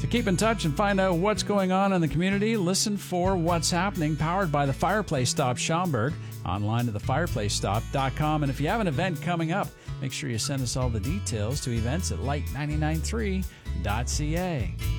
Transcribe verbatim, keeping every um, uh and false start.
keep in touch and find out what's going on in the community, listen for What's Happening, powered by the Fireplace Stop Schaumburg, online at the fireplace stop dot com. And if you have an event coming up, make sure you send us all the details to events at light nine nine three dot c a.